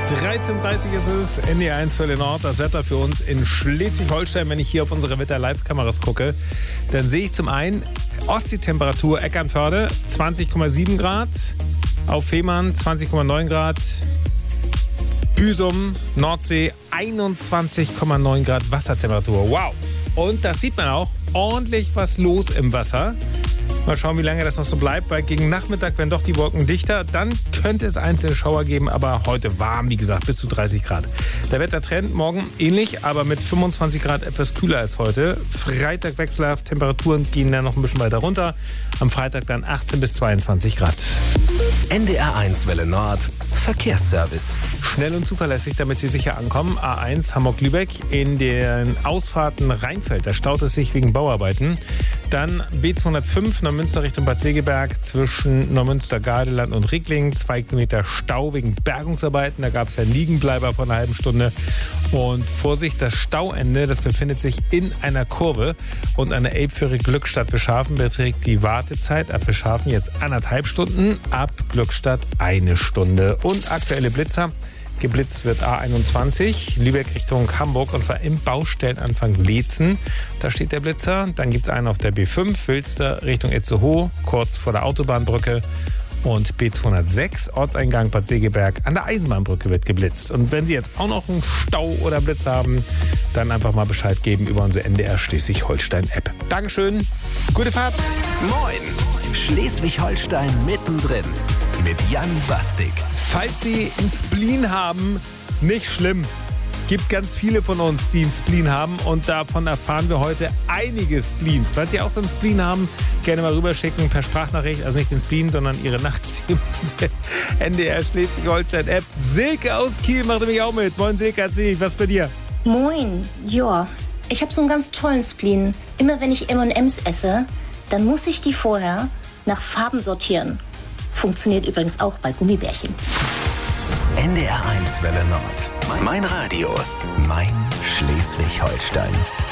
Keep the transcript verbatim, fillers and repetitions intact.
dreizehn Uhr dreißig ist es, N D R eins Welle Nord. Das Wetter für uns in Schleswig-Holstein. Wenn ich hier auf unsere Wetter-Live-Kameras gucke, dann sehe ich zum einen Ostsee-Temperatur Eckernförde zwanzig Komma sieben Grad, auf Fehmarn zwanzig Komma neun Grad, Büsum, Nordsee einundzwanzig Komma neun Grad Wassertemperatur. Wow! Und das sieht man auch, ordentlich was los im Wasser. Mal schauen, wie lange das noch so bleibt, weil gegen Nachmittag werden doch die Wolken dichter. Dann könnte es einzelne Schauer geben, aber heute warm, wie gesagt, bis zu dreißig Grad. Der Wettertrend morgen ähnlich, aber mit fünfundzwanzig Grad etwas kühler als heute. Freitag wechselhaft, Temperaturen gehen dann noch ein bisschen weiter runter. Am Freitag dann achtzehn bis zweiundzwanzig Grad. N D R eins Welle Nord, Verkehrsservice. Schnell und zuverlässig, damit Sie sicher ankommen. A eins Hamburg-Lübeck in den Ausfahrten Rheinfeld. Da staut es sich wegen Bauarbeiten. Dann B zweihundertfünf Neumünster Richtung Bad Segeberg zwischen Neumünster-Gardeland und Rickling. Zwei Kilometer Stau wegen Bergungsarbeiten. Da gab es ja Liegenbleiber von einer halben Stunde. Und Vorsicht, das Stauende, das befindet sich in einer Kurve. Und an der Elbphöre Glückstadt-Wischhafen beträgt die Wartezeit ab Wischhafen jetzt anderthalb Stunden, ab Glückstadt eine Stunde. Und aktuelle Blitzer. Geblitzt wird A einundzwanzig, Lübeck Richtung Hamburg, und zwar im Baustellenanfang Leetzen. Da steht der Blitzer. Dann gibt es einen auf der B fünf, Wilster Richtung Itzehoe, kurz vor der Autobahnbrücke. Und B zweihundertsechs, Ortseingang Bad Segeberg, an der Eisenbahnbrücke wird geblitzt. Und wenn Sie jetzt auch noch einen Stau oder Blitz haben, dann einfach mal Bescheid geben über unsere N D R Schleswig-Holstein-App. Dankeschön, gute Fahrt. Moin, Schleswig-Holstein mittendrin mit Jan Bastik. Falls Sie einen Spleen haben, nicht schlimm. Gibt ganz viele von uns, die einen Spleen haben, und davon erfahren wir heute einige Spleens. Falls Sie auch so einen Spleen haben, gerne mal rüberschicken per Sprachnachricht, also nicht den Spleen, sondern Ihre Nachricht in unsere N D R Schleswig-Holstein-App. Silke aus Kiel macht nämlich auch mit. Moin Silke, erzähl ich, was bei dir? Moin, ja, ich habe so einen ganz tollen Spleen. Immer wenn ich M und M's esse, dann muss ich die vorher nach Farben sortieren. Funktioniert übrigens auch bei Gummibärchen. N D R eins Welle Nord. Mein Radio. Mein Schleswig-Holstein.